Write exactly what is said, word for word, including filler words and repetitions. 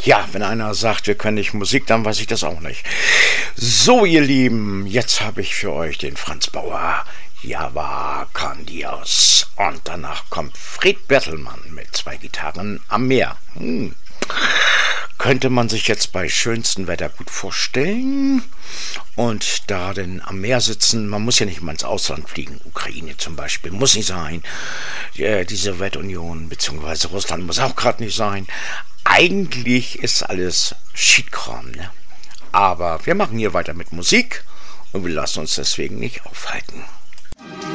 Ja, wenn einer sagt, wir können nicht Musik, dann weiß ich das auch nicht. So, ihr Lieben, jetzt habe ich für euch den Franz Bauer, Java con Dios. Und danach kommt Fred Bertelmann mit zwei Gitarren am Meer. Hm. Könnte man sich jetzt bei schönstem Wetter gut vorstellen. Und da denn am Meer sitzen, man muss ja nicht mal ins Ausland fliegen, Ukraine zum Beispiel, muss nicht sein. Äh, die Sowjetunion bzw. Russland muss auch gerade nicht sein. Eigentlich ist alles Schiedkram, ne? Aber wir machen hier weiter mit Musik und wir lassen uns deswegen nicht aufhalten.